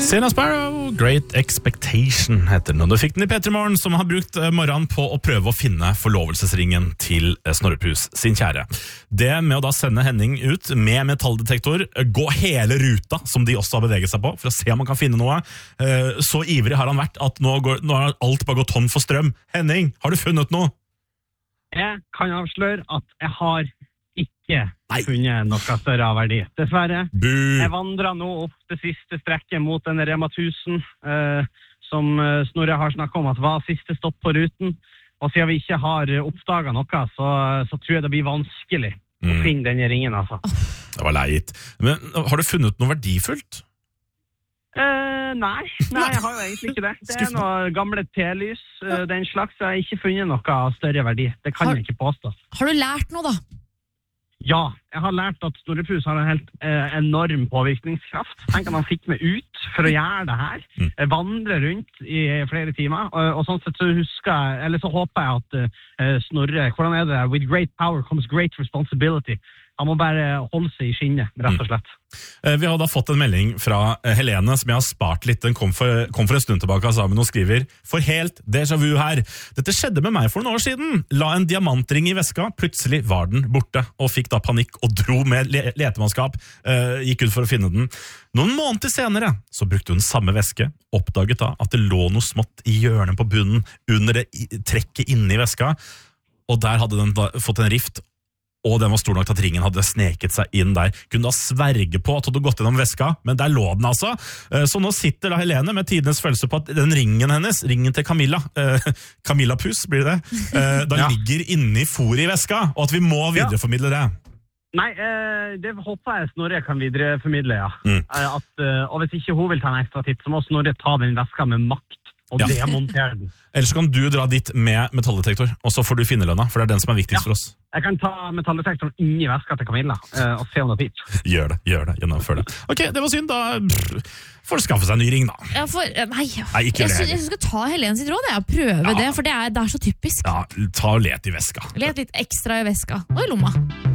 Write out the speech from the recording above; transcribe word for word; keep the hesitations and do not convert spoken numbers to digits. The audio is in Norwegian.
Sena Sparrow, Great Expectation heter den. Og du fikk den i P tre Morgen, som har brukt morgenen på å prøve å finne forlovelsesringen til Snorrepus sin kjære. Det med å da sende Henning ut med metalldetektor, gå hele ruta som de også har beveget seg på, for å se om man kan finne noe. Så ivrig har han vært at nå, går, nå har alt bare gått tom for strøm. Henning, har du funnet noe? Jeg kan avsløre at jeg har ikke Nei. funnet noe større av verdi, dessverre. Bu. Jeg vandrer nå opp det siste strekket mot den Rema tusen, eh, som Snorre har snakket om at var siste stopp på ruten. Og siden vi ikke har oppdaget noe, så, så tror jeg det blir vanskelig mm. å finne denne ringen, altså. Det var leit. Men har du funnet noe verdifullt? Uh, nei, nei, jeg har jo egentlig ikke det. Det er noe gamle telys, uh, den slags. Jeg har ikke funnet noe av større verdi. Det kan har, jeg ikke påstå. Har du lært noe da? Ja, jeg har lært at Snorrepus har en helt uh, enorm påvirkningskraft. Tenk at han fikk meg ut for å gjøre det her. Mm. Jeg vandrer rundt i flere timer, og, og sånn sett så husker jeg, eller så håper jeg at uh, Snorre, hvordan er det? With great power comes great responsibility. Han må bare holde seg i skinnet, rett og slett. Mm. Vi har da fått en melding fra Helene, som jeg har spart litt. Den kom for, kom for en stund tilbake sammen og skriver: For helt déjà vu her. Dette skjedde med meg for noen år siden. La en diamantring i veska, plutselig var den borte, og fikk da panikk og dro med le letemannskap. Uh, gikk ut for å finne den. Noen måneder senere så brukte hun samme veske, oppdaget da at det lå noe smått i hjørnet på bunnen, under det trekket inne i veska, og der hadde den da fått en rift, og den var stor nok til at ringen hadde sneket seg inn der. Kunne da sverge på at hun hadde gått gjennom veska, men der lå den altså. Så nå sitter da Helene med tidenes følelse på at den ringen hennes, ringen til Camilla, eh, Camilla Puss blir det, eh, da ja. ligger inne i fôret i veska, og at vi må videreformidle det. Nei, eh, det håper jeg Snorre kan videreformidle, ja. Mm. At, eh, og hvis ikke hun vil ta en ekstra titt, så må Snorre ta den veska med makt og ja. demontere den. Ellers så kan du dra dit med metalldetektor, og så får du finne lønna, for det er den som er viktigst ja. for oss. Jeg kan ta metalldetektoren inn i veska til Camilla, uh, og se om det er fint. Gjør det, gjør det, gjennomfør det. Ok, det var synd, da pff, får du skaffe seg en ny ring, da. Ja, for, nei, nei ikke jeg, jeg skal ta Helene sitt råd, jeg prøver ja. det, for det er, det er så typisk. Ja, ta og let i veska. Let litt ekstra i veska, og i lomma.